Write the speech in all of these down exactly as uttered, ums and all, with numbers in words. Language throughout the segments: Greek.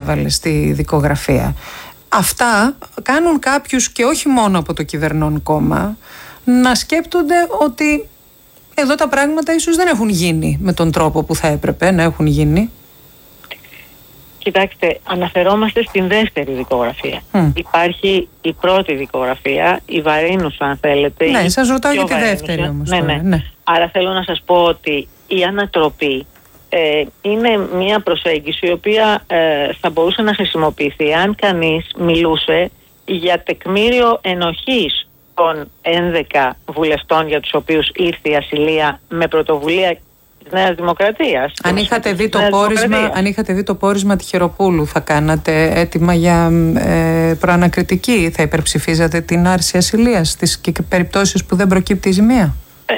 έβαλε στη δικογραφία. Αυτά κάνουν κάποιους, και όχι μόνο από το κυβερνών κόμμα, να σκέπτονται ότι εδώ τα πράγματα ίσως δεν έχουν γίνει με τον τρόπο που θα έπρεπε να έχουν γίνει. Κοιτάξτε, αναφερόμαστε στην δεύτερη δικογραφία. Mm. Υπάρχει η πρώτη δικογραφία, η βαρύνουσα αν θέλετε. Ναι, σας ρωτάω για τη δεύτερη όμως. Ναι, ναι. ναι. Άρα θέλω να σας πω ότι η ανατροπή ε, είναι μια προσέγγιση η οποία ε, θα μπορούσε να χρησιμοποιηθεί αν κανείς μιλούσε για τεκμήριο ενοχής των έντεκα βουλευτών για τους οποίους ήρθε η ασυλία με πρωτοβουλία της Νέας Δημοκρατίας. Αν είχατε, δει το πόρισμα, αν είχατε δει το πόρισμα Τυχεροπούλου, θα κάνατε αίτημα για ε, προανακριτική, θα υπερψηφίζατε την άρση ασυλίας στις περιπτώσεις που δεν προκύπτει η ζημία?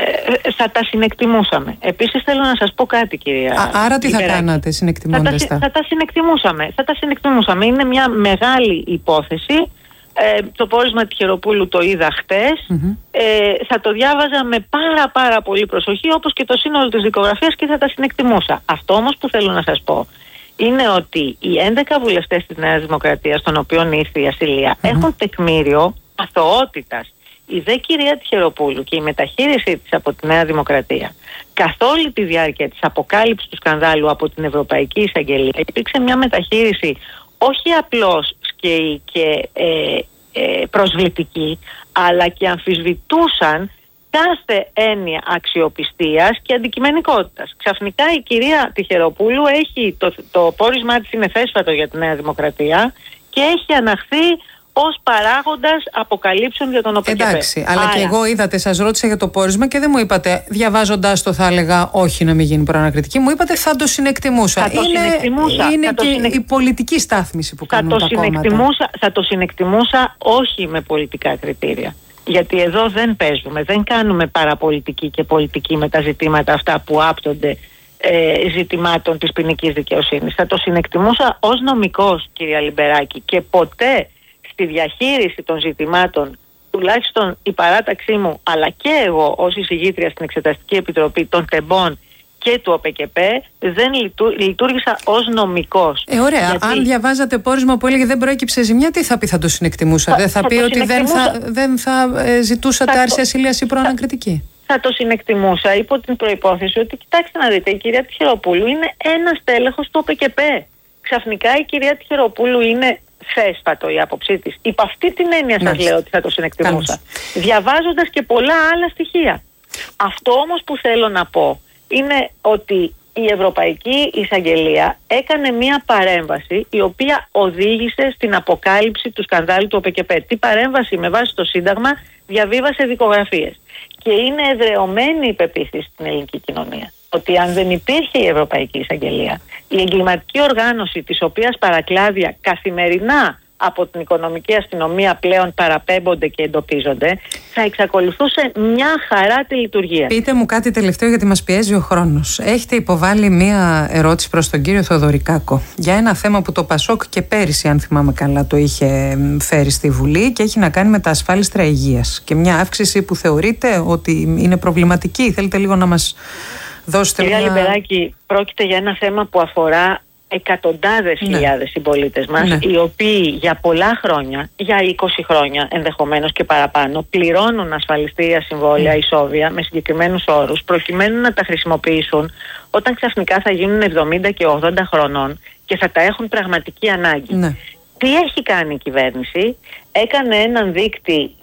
Ε, θα τα συνεκτιμούσαμε. Επίσης θέλω να σας πω κάτι, κυρία. Α, άρα τι θα κάνατε συνεκτιμώντας τα? Θα, θα τα συνεκτιμούσαμε. Θα τα συνεκτιμούσαμε. Είναι μια μεγάλη υπόθεση. Ε, το πόρισμα Τυχεροπούλου το είδα χτες. Mm-hmm. ε, θα το διάβαζα με πάρα πάρα πολύ προσοχή, όπως και το σύνολο της δικογραφίας, και θα τα συνεκτιμούσα. Αυτό όμως που θέλω να σας πω είναι ότι οι έντεκα βουλευτές της Νέας Δημοκρατίας, των οποίων ήρθε η ασυλία, mm-hmm. έχουν τεκμήριο αθωότητας. Η δε κυρία Τυχεροπούλου και η μεταχείρισή της από τη Νέα Δημοκρατία καθ' όλη τη διάρκεια της αποκάλυψης του σκανδάλου από την Ευρωπαϊκή Εισαγγελία, υπήρξε μια μεταχείριση όχι απλώς σκέη και ε, ε, προσβλητική, αλλά και αμφισβητούσαν κάθε έννοια αξιοπιστίας και αντικειμενικότητας. Ξαφνικά η κυρία Τυχεροπούλου έχει, το, το πόρισμά της είναι θέσφατο για τη Νέα Δημοκρατία και έχει αναχθεί ως παράγοντας αποκαλύψεων για τον ΟΠΕΚΕΠΕ. Εντάξει, αλλά Άρα. και εγώ είδατε, σας ρώτησα για το πόρισμα και δεν μου είπατε, διαβάζοντας το θα έλεγα όχι να μην γίνει προανακριτική, μου είπατε θα το συνεκτιμούσα. Θα το είναι συνεκτιμούσα. είναι θα και συνεκ... η πολιτική στάθμιση που κάνουν θα τα κόμματα. Θα το συνεκτιμούσα όχι με πολιτικά κριτήρια. Γιατί εδώ δεν παίζουμε, δεν κάνουμε παραπολιτική και πολιτική με τα ζητήματα αυτά που άπτονται ε, ζητημάτων της ποινικής δικαιοσύνης. Θα το συνεκτιμούσα ως νομικός, κυρία Λιμπεράκη, και ποτέ στη διαχείριση των ζητημάτων, τουλάχιστον η παράταξή μου, αλλά και εγώ ως εισηγήτρια στην Εξεταστική Επιτροπή των ΤΕΜΠΟΝ και του ΟΠΕΚΕΠΕ, δεν λειτου, λειτουργήσα ως νομικός. Ε, ωραία. Γιατί... Αν διαβάζατε πόρισμα που έλεγε δεν προέκυψε ζημιά, τι θα πει, θα το συνεκτιμούσα? Δεν θα, θα πει ότι δεν θα, δεν θα ε, ζητούσατε άρση ασυλίας ή προανακριτική? Θα, θα το συνεκτιμούσα υπό την προϋπόθεση ότι, κοιτάξτε να δείτε, η κυρία Τυχεροπούλου είναι ένας τέλεχος του ΟΠΕΚΕΠΕ. Ξαφνικά η κυρία Τυχεροπούλου είναι θέσπατο η άποψή της. Υπ' αυτή την έννοια σας λέω ότι θα το συνεκτιμούσα. Διαβάζοντας και πολλά άλλα στοιχεία. Αυτό όμως που θέλω να πω είναι ότι η Ευρωπαϊκή Εισαγγελία έκανε μία παρέμβαση η οποία οδήγησε στην αποκάλυψη του σκανδάλου του ΟΠΕΚΕΠΕ. Τι παρέμβαση? Με βάση το Σύνταγμα διαβίβασε δικογραφίες. Και είναι εδρεωμένη η πεποίθηση στην ελληνική κοινωνία ότι αν δεν υπήρχε η Ευρωπαϊκή Εισαγγελία, η εγκληματική οργάνωση της οποίας παρακλάδια καθημερινά από την οικονομική αστυνομία πλέον παραπέμπονται και εντοπίζονται, θα εξακολουθούσε μια χαρά τη λειτουργία. Πείτε μου κάτι τελευταίο, γιατί μας πιέζει ο χρόνος. Έχετε υποβάλει μια ερώτηση προς τον κύριο Θεοδωρικάκο για ένα θέμα που το Πασόκ και πέρυσι, αν θυμάμαι καλά, το είχε φέρει στη Βουλή και έχει να κάνει με τα ασφάλιστρα υγείας. Και μια αύξηση που θεωρείτε ότι είναι προβληματική. Θέλετε λίγο να μας δώσετε Κυρία μια... Λιμπεράκη, πρόκειται για ένα θέμα που αφορά εκατοντάδες ναι. χιλιάδες συμπολίτες μας, ναι. οι οποίοι για πολλά χρόνια, για είκοσι χρόνια ενδεχομένως και παραπάνω, πληρώνουν ασφαλιστήρια συμβόλαια, ισόβια με συγκεκριμένους όρους, προκειμένου να τα χρησιμοποιήσουν όταν ξαφνικά θα γίνουν εβδομήντα και ογδόντα χρονών και θα τα έχουν πραγματική ανάγκη. Ναι. Τι έχει κάνει η κυβέρνηση? Έκανε έναν δείκτη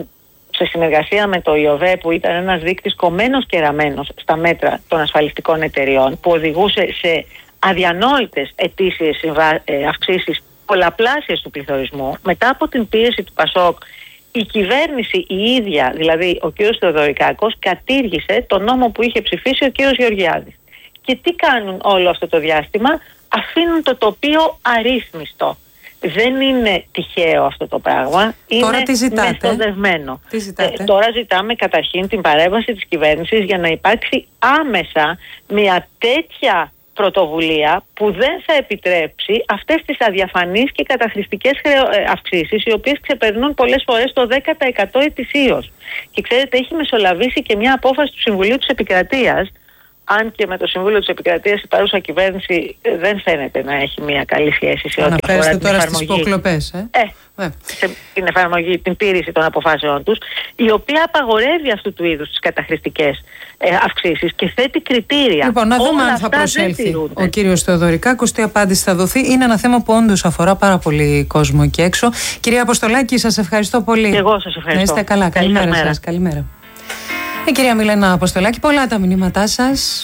σε συνεργασία με το ΙΟΒΕ, που ήταν ένας δείκτης κομμένος και ραμμένος στα μέτρα των ασφαλιστικών εταιριών, που οδηγούσε σε αδιανόητες ετήσιες αυξήσεις πολλαπλάσιες του πληθωρισμού. Μετά από την πίεση του Πασόκ, η κυβέρνηση η ίδια, δηλαδή ο κύριος Θεοδωρικάκος, κατήργησε το νόμο που είχε ψηφίσει ο κύριος Γεωργιάδης. Και τι κάνουν όλο αυτό το διάστημα? Αφήνουν το τοπίο αρρύθμιστο. Δεν είναι τυχαίο αυτό το πράγμα. Τώρα είναι μεθοδευμένο. Ε, τώρα ζητάμε καταρχήν την παρέμβαση της κυβέρνησης για να υπάρξει άμεσα μια τέτοια πρωτοβουλία που δεν θα επιτρέψει αυτές τις αδιαφανείς και καταχρηστικές αυξήσεις, οι οποίες ξεπερνούν πολλές φορές το δέκα τοις εκατό ετησίως. Και ξέρετε, έχει μεσολαβήσει και μια απόφαση του Συμβουλίου της Επικρατείας αν και με το Συμβούλιο της Επικρατείας η παρούσα κυβέρνηση δεν φαίνεται να έχει μια καλή σχέση σε ό,τι αφορά την τώρα εφαρμογή. Στις υποκλοπές, ε? Ε, ε. Σε την εφαρμογή, την τήρηση των αποφάσεών τους, η οποία απαγορεύει αυτού του είδους τις καταχρηστικές ε, αυξήσεις και θέτει κριτήρια. Λοιπόν, να δούμε αν θα προσέλθει ο κύριος Θεοδωρικάκος, τι απάντηση θα δοθεί. Είναι ένα θέμα που όντως αφορά πάρα πολύ κόσμο εκεί έξω. Κυρία Αποστολάκη, σας ευχαριστώ πολύ. Και εγώ σας ευχαριστώ. Να είστε καλά. Καλημέρα, Καλημέρα σας. Καλημέρα. Η κυρία Μιλένα Αποστολάκη, πολλά τα μηνύματά σας.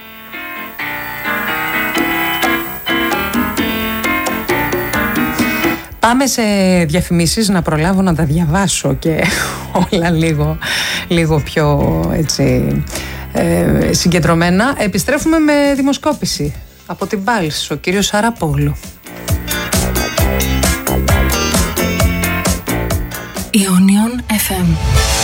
Πάμε σε διαφημίσεις, να προλάβω να τα διαβάσω και όλα λίγο, λίγο πιο έτσι, ε, συγκεντρωμένα. Επιστρέφουμε με δημοσκόπηση από την Πάλς, ο κύριος Σαραπόγλου. Ionion εφ εμ.